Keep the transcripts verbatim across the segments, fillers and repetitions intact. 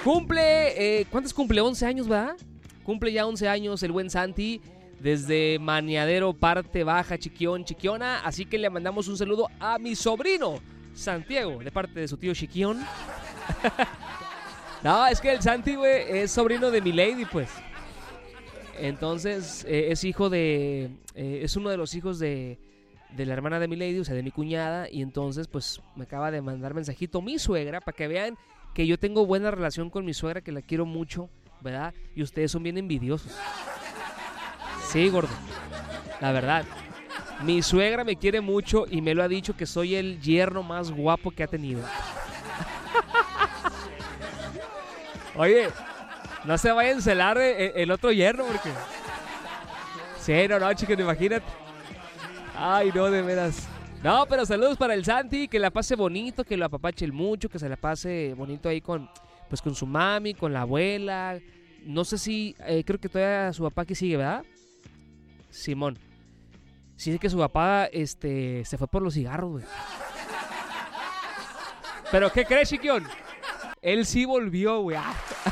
Cumple, eh, ¿cuántos cumple? once años, ¿verdad? Cumple ya once años el buen Santi, desde Maniadero, parte baja, Chiquión, Chiquiona. Así que le mandamos un saludo a mi sobrino, Santiago, de parte de su tío Chiquión. No, es que el Santi, güey, es sobrino de mi lady, pues. Entonces, eh, es hijo de... Eh, es uno de los hijos de, de la hermana de mi lady, o sea, de mi cuñada. Y entonces, pues, me acaba de mandar mensajito mi suegra, para que vean que yo tengo buena relación con mi suegra, que la quiero mucho, ¿verdad? Y ustedes son bien envidiosos. Sí, gordo. La verdad. Mi suegra me quiere mucho y me lo ha dicho que soy el yerno más guapo que ha tenido. Oye, no se vaya a encelar el, el otro yerno porque... Sí, no, no, chicos, imagínate. Ay, no, de veras. No, pero saludos para el Santi, que la pase bonito, que lo apapache el mucho, que se la pase bonito ahí con, pues, con su mami, con la abuela. No sé si, eh, creo que todavía su papá aquí sigue, ¿verdad? Simón. Sí, es que su papá, este, se fue por los cigarros, güey. ¿Pero qué crees, Chiquión? Él sí volvió, güey.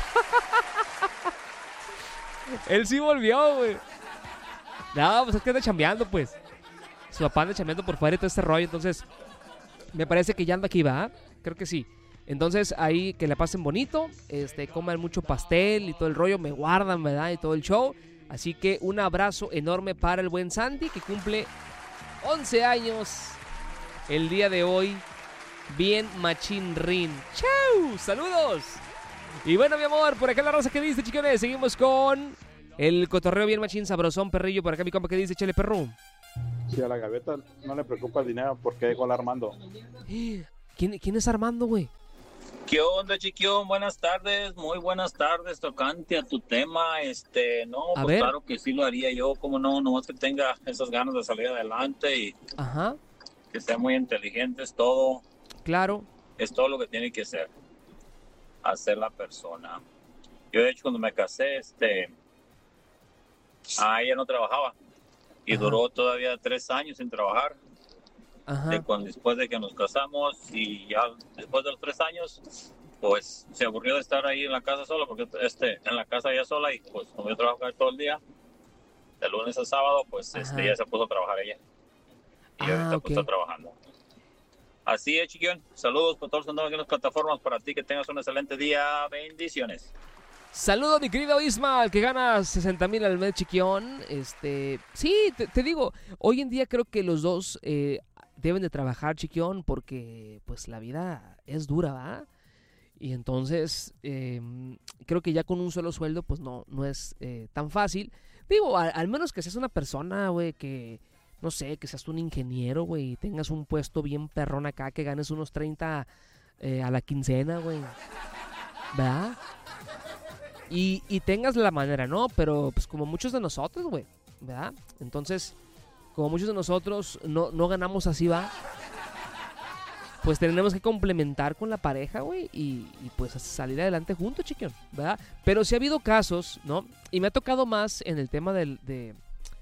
Él sí volvió, güey. No, pues es que anda chambeando, pues. Su papá anda chambeando por fuera y todo este rollo. Entonces, me parece que ya anda aquí, ¿va? Creo que sí. Entonces, ahí que la pasen bonito. Este, coman mucho pastel y todo el rollo. Me guardan, ¿verdad? Y todo el show. Así que un abrazo enorme para el buen Santi, que cumple once años el día de hoy. Bien machín rin. ¡Chau! ¡Saludos! Y bueno, mi amor, por acá la raza que dice, chicones. Seguimos con el cotorreo bien machín, sabrosón, perrillo. Por acá mi compa que dice, chale, perro. Si a la gaveta no le preocupa el dinero, ¿por qué dejó al Armando? ¿Quién, quién es Armando, güey? ¿Qué onda, Chiquión? Buenas tardes, muy buenas tardes, tocante a tu tema. Este, no, A pues ver. claro que sí lo haría yo, como no, nomás que tenga esas ganas de salir adelante y Ajá, que sean muy inteligentes, todo, claro. es todo lo que tiene que ser, hacer la persona. Yo, de hecho, cuando me casé, este, ah, ella no trabajaba y Ajá. duró todavía tres años sin trabajar. Ajá. De cuando, después de que nos casamos y ya después de los tres años, pues se aburrió de estar ahí en la casa sola, porque este, en la casa ya sola y pues como yo trabajo ahí todo el día, de lunes a sábado, pues este, ya se puso a trabajar ella. Y Ah, ahorita ok. pues está trabajando. Así es, Chiquión. Saludos para todos los que andan aquí en las plataformas, para ti que tengas un excelente día. Bendiciones. Saludo, mi querido Ismael, que gana sesenta mil al mes, Chiquión. Este, sí, te, te digo, hoy en día creo que los dos eh, deben de trabajar, Chiquión, porque pues la vida es dura, ¿va? Y entonces eh, creo que ya con un solo sueldo pues no, no es eh, tan fácil. Digo, al, al menos que seas una persona, güey, que, no sé, que seas un ingeniero, güey, y tengas un puesto bien perrón acá, que ganes unos treinta eh, a la quincena, güey, ¿verdad? Y, y tengas la manera, ¿no? Pero pues como muchos de nosotros, güey, ¿verdad? Entonces, como muchos de nosotros no, no ganamos así, ¿va? Pues tenemos que complementar con la pareja, güey, y, y pues salir adelante juntos, chiquión, ¿verdad? Pero sí ha habido casos, ¿no? Y me ha tocado más en el tema del, de...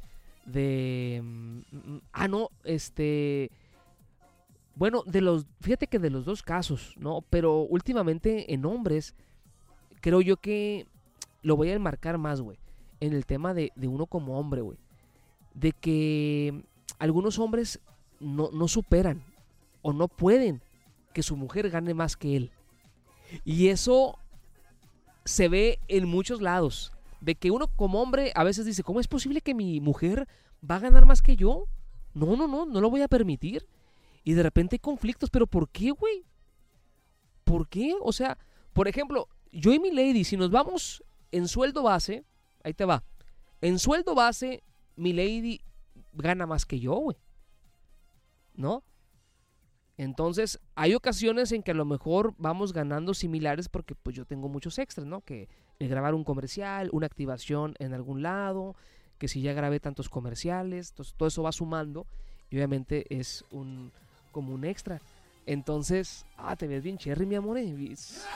de mm, ah, no, este... Bueno, de los... Fíjate que de los dos casos, ¿no? Pero últimamente en hombres, creo yo que lo voy a enmarcar más, güey, en el tema de, de uno como hombre, güey. De que algunos hombres no, no superan o no pueden que su mujer gane más que él. Y eso se ve en muchos lados. De que uno como hombre a veces dice, ¿cómo es posible que mi mujer va a ganar más que yo? No, no, no, no lo voy a permitir. Y de repente hay conflictos, pero ¿por qué, güey? ¿Por qué? O sea, por ejemplo, yo y mi lady, si nos vamos en sueldo base, ahí te va. En sueldo base, mi lady gana más que yo, güey. ¿No? Entonces, hay ocasiones en que a lo mejor vamos ganando similares porque pues yo tengo muchos extras, ¿no? Que el grabar un comercial, una activación en algún lado, que si ya grabé tantos comerciales, entonces todo eso va sumando y obviamente es un como un extra. Entonces, ah, te ves bien cherry, mi amor. ¿eh?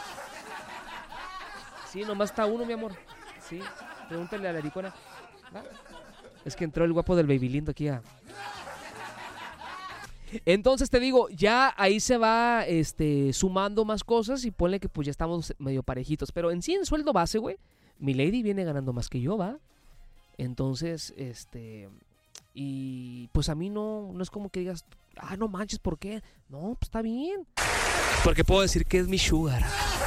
Sí, nomás está uno, mi amor. Sí, pregúntale a la ericona. ¿Va? Es que entró el guapo del Baby Lindo aquí a... Entonces te digo, ya ahí se va este, sumando más cosas y ponle que pues ya estamos medio parejitos. Pero en sí, en sueldo base, güey, mi lady viene ganando más que yo, ¿va? Entonces, este... Y pues a mí no, no es como que digas, ah, no manches, ¿por qué? No, pues está bien. Porque puedo decir que es mi sugar.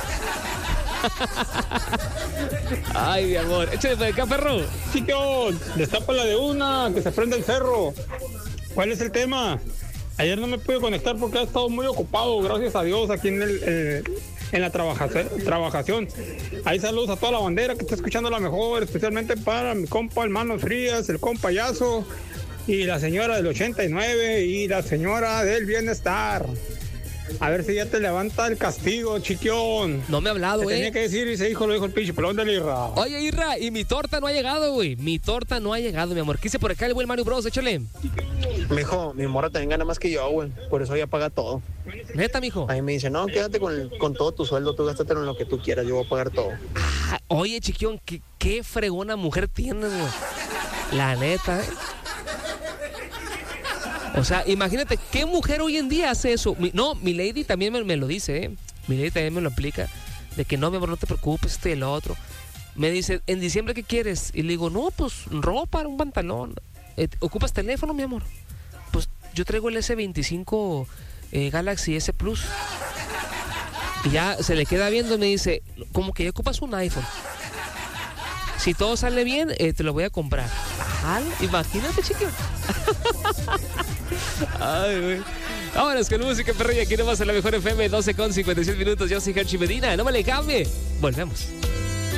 Ay, mi amor, échale para acá, perro. Chicos, destápala de una, que se prenda el cerro. ¿Cuál es el tema? Ayer no me pude conectar porque he estado muy ocupado, gracias a Dios, aquí en el, el en la trabajación, trabajación. Ahí saludos a toda la bandera que está escuchando la mejor, especialmente para mi compa el Manos Frías, el compa Yazo, y la señora del ochenta y nueve y la señora del bienestar. A ver si ya te levanta el castigo, chiquión. No me ha hablado, Te eh. tenía que decir y se dijo, lo dijo el pinche pelón del Irra. Oye, Irra, y mi torta no ha llegado, güey. Mi torta no ha llegado, mi amor. ¿Qué hice por acá el buen Mario Bros? Échale. Mijo, mi morra también gana más que yo, güey. Por eso ella paga todo. Neta, mijo. Ahí me dice, no, quédate con, con todo tu sueldo, tú gástatelo en lo que tú quieras, yo voy a pagar todo. Ah, oye, chiquión, ¿qué, qué fregona mujer tienes, güey. La neta, ¿eh? O sea, imagínate, ¿qué mujer hoy en día hace eso? Mi, no, mi lady también me, me lo dice, ¿eh? Mi lady también me lo aplica. De que no, mi amor, no te preocupes, esto y el otro. Me dice, ¿en diciembre qué quieres? Y le digo, no, pues ropa, un pantalón. Eh, ¿Ocupas teléfono, mi amor? Pues yo traigo el ese veinticinco eh, Galaxy S Plus. Y ya se le queda viendo y me dice, como que ya ocupas un iPhone. Si todo sale bien, eh, te lo voy a comprar. Ajá, imagínate, chiquillo. Ay, güey. Vámonos con música, perrilla. Aquí nomás en la mejor F M, doce con cincuenta y seis minutos. Yo soy Hershey Medina. No me le cambie. Volvemos.